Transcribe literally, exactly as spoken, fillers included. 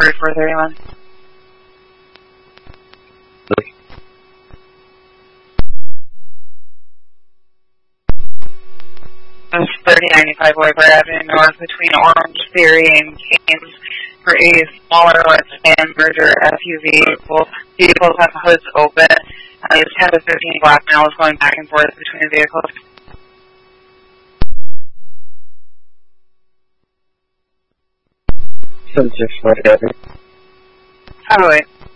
forty-four thirty-one. It's thirty ninety-five Weber Avenue North between Orange Theory and Keynes for a smaller less van merger S U V. Both vehicles have hoods open. Uh, it's ten to fifteen black males going back and forth between the vehicles. seven six four, How do I?